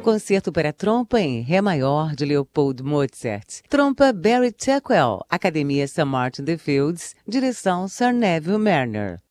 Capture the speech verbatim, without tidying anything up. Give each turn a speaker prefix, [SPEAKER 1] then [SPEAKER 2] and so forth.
[SPEAKER 1] Concerto para trompa em Ré maior de Leopold Mozart. Trompa Barry Tuckwell, Academia Sir Martin the Fields, direção Sir Neville Marriner.